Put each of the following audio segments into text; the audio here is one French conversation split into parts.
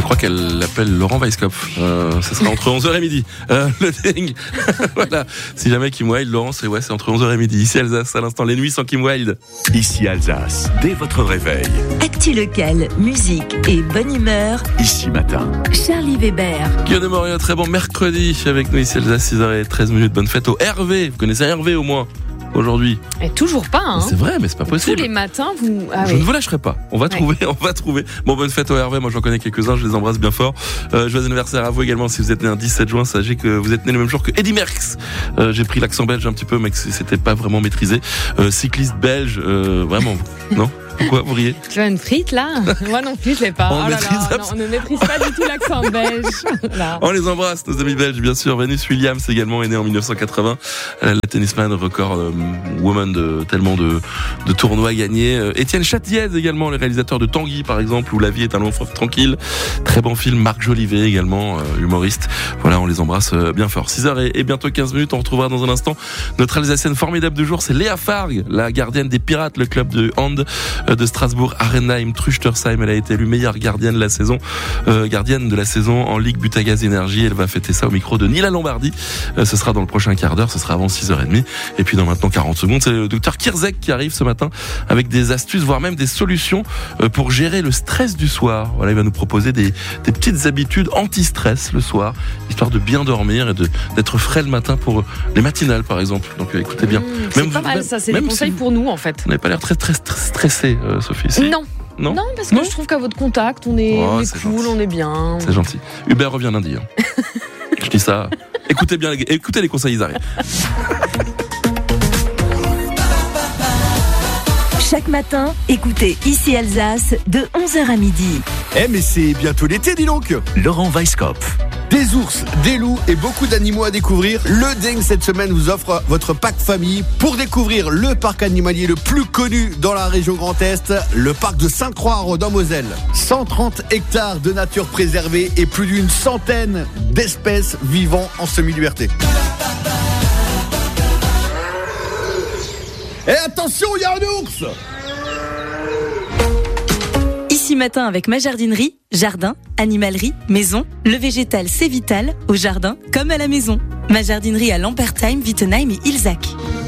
crois qu'elle l'appelle Laurent Weisskopf. Ce sera entre 11h et midi. Le ding. Voilà. Si jamais Kim Wilde, Laurent, c'est entre 11h et midi. Ici Alsace, à l'instant, les nuits sans Kim Wilde. Ici Alsace, dès votre réveil. Actu local, musique et bonne humeur. Ici matin. Charlie Weber. Guillaume de Moria, très bon mercredi avec nous ici Alsace, 6h13. Bonne fête au Hervé. Vous connaissez Hervé au moins aujourd'hui? Et toujours pas, hein. C'est vrai, mais c'est pas possible. Tous les matins, vous... Je ne vous lâcherai pas. On va trouver. Bon, bonne fête au Hervé. Moi, j'en connais quelques-uns. Je les embrasse bien fort. Joyeux anniversaire à vous également. Si vous êtes né un 17 juin, sachez que vous êtes né le même jour que Eddy Merckx. J'ai pris l'accent belge un petit peu, mais c'était pas vraiment maîtrisé. Cycliste belge, vraiment. Non? Pourquoi vous riez? Tu as une frite là? Moi non plus, je l'ai pas. On ne maîtrise pas du tout l'accent belge. Là. On les embrasse, nos amis belges, bien sûr. Venus Williams également est née en 1980. La tennisman record woman de tellement de tournois gagnés. Étienne Châtiez également, le réalisateur de Tanguy par exemple, où la vie est un long fleuve tranquille. Très bon film. Marc Jolivet également, humoriste. Voilà, on les embrasse bien fort. 6h et bientôt 15 minutes. On retrouvera dans un instant notre Alsacienne formidable du jour. C'est Léa Fargue, la gardienne des Pirates, le club de hand de Strasbourg, Arenheim, Truchtersheim. Elle a été élue meilleure gardienne de la saison en Ligue Butagaz Énergie. Elle va fêter ça au micro de Nila Lombardi. Ce sera dans le prochain quart d'heure, ce sera avant 6h30. Et puis dans maintenant 40 secondes, c'est le docteur Kirzek qui arrive ce matin avec des astuces, voire même des solutions pour gérer le stress du soir. Voilà, il va nous proposer des petites habitudes anti-stress le soir, histoire de bien dormir et d'être frais le matin pour les matinales par exemple. Donc écoutez bien. C'est pas mal ça, c'est des conseils pour nous en fait. Vous n'avez pas l'air très stressé, Sophie. Si. Non, parce que je trouve qu'à votre contact, on est cool, gentil. On est bien. C'est gentil. Hubert revient lundi. Hein. Je dis ça. Écoutez bien, écoutez les conseils, ils arrivent. Chaque matin, écoutez Ici Alsace de 11h à midi. Mais c'est bientôt l'été, dis donc. Laurent Weisskopf. Des ours, des loups et beaucoup d'animaux à découvrir. Le Ding cette semaine vous offre votre pack famille pour découvrir le parc animalier le plus connu dans la région Grand Est, le parc de Sainte-Croix à Rodin-Moselle. 130 hectares de nature préservée et plus d'une centaine d'espèces vivant en semi-liberté. Et attention, il y a un ours! Ici matin avec ma jardinerie, jardin, animalerie, maison, le végétal c'est vital, au jardin comme à la maison. Ma jardinerie à Lampertheim, Wittenheim et Ilzac.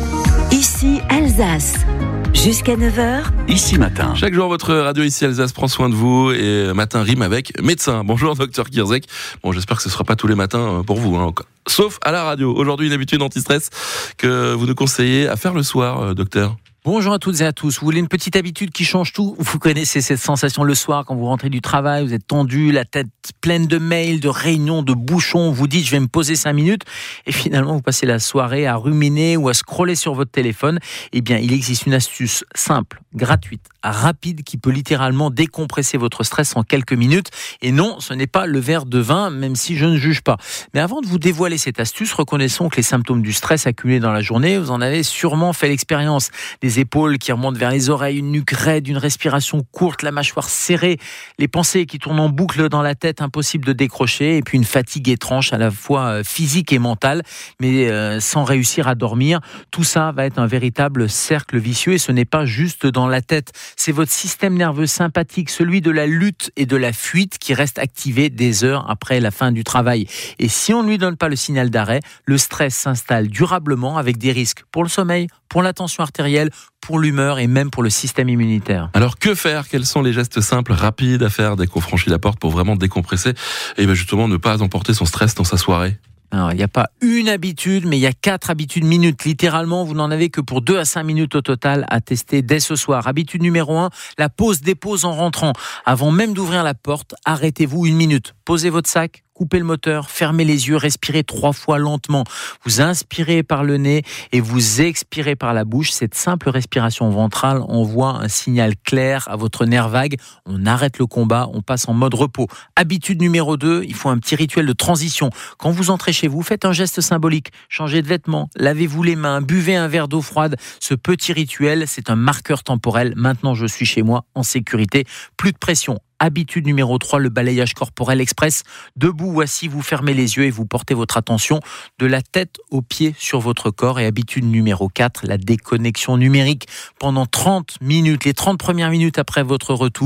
Ici Alsace. Jusqu'à 9h. Ici matin. Chaque jour, votre radio Ici Alsace prend soin de vous et matin rime avec médecin. Bonjour, docteur Kirzek. Bon, j'espère que ce ne sera pas tous les matins pour vous, hein, sauf à la radio. Aujourd'hui, une habitude anti-stress que vous nous conseillez à faire le soir, docteur. Bonjour à toutes et à tous. Vous voulez une petite habitude qui change tout? Vous connaissez cette sensation le soir quand vous rentrez du travail, vous êtes tendu, la tête pleine de mails, de réunions, de bouchons. Vous dites je vais me poser 5 minutes et finalement vous passez la soirée à ruminer ou à scroller sur votre téléphone. Eh bien, il existe une astuce simple, gratuite, rapide qui peut littéralement décompresser votre stress en quelques minutes. Et non, ce n'est pas le verre de vin, même si je ne juge pas. Mais avant de vous dévoiler cette astuce, reconnaissons que les symptômes du stress accumulés dans la journée, vous en avez sûrement fait l'expérience. Des épaules qui remontent vers les oreilles, une nuque raide, une respiration courte, la mâchoire serrée, les pensées qui tournent en boucle dans la tête, impossible de décrocher, et puis une fatigue étrange à la fois physique et mentale, mais sans réussir à dormir. Tout ça va être un véritable cercle vicieux et ce n'est pas juste dans la tête. C'est votre système nerveux sympathique, celui de la lutte et de la fuite qui reste activé des heures après la fin du travail. Et si on ne lui donne pas le signal d'arrêt, le stress s'installe durablement avec des risques pour le sommeil, pour la tension artérielle, pour l'humeur et même pour le système immunitaire. Alors que faire? Quels sont les gestes simples, rapides à faire dès qu'on franchit la porte pour vraiment décompresser et bien justement ne pas emporter son stress dans sa soirée? Alors, il n'y a pas une habitude, mais il y a 4 habitudes minutes. Littéralement, vous n'en avez que pour 2 à 5 minutes au total à tester dès ce soir. Habitude numéro 1, la pause-dépose en rentrant. Avant même d'ouvrir la porte, arrêtez-vous 1 minute. Posez votre sac, coupez le moteur, fermez les yeux, respirez 3 fois lentement. Vous inspirez par le nez et vous expirez par la bouche. Cette simple respiration ventrale envoie un signal clair à votre nerf vague. On arrête le combat, on passe en mode repos. Habitude numéro 2, il faut un petit rituel de transition. Quand vous entrez chez vous, faites un geste symbolique. Changez de vêtements, lavez-vous les mains, buvez un verre d'eau froide. Ce petit rituel, c'est un marqueur temporel. Maintenant, je suis chez moi, en sécurité. Plus de pression. Habitude numéro 3, le balayage corporel express. Debout ou assis, vous fermez les yeux et vous portez votre attention de la tête aux pieds sur votre corps. Et habitude numéro 4, la déconnexion numérique. Pendant 30 minutes, les 30 premières minutes après votre retour,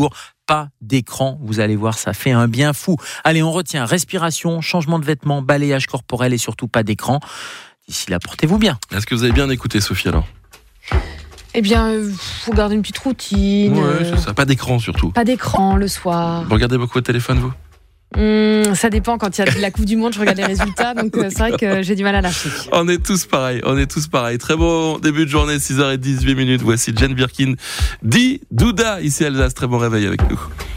pas d'écran. Vous allez voir, ça fait un bien fou. Allez, on retient respiration, changement de vêtements, balayage corporel et surtout pas d'écran. D'ici là, portez-vous bien. Est-ce que vous avez bien écouté, Sophie, alors ? Eh bien, faut garder une petite routine. Ouais, c'est ça. Pas d'écran, surtout. Pas d'écran le soir. Vous regardez beaucoup votre téléphone, vous ? Ça dépend, quand il y a la Coupe du Monde, je regarde les résultats, donc c'est vrai que j'ai du mal à lâcher. On est tous pareils. Très bon début de journée, 6h18. Voici Jane Birkin, dit Douda, ici Alsace. Très bon réveil avec nous.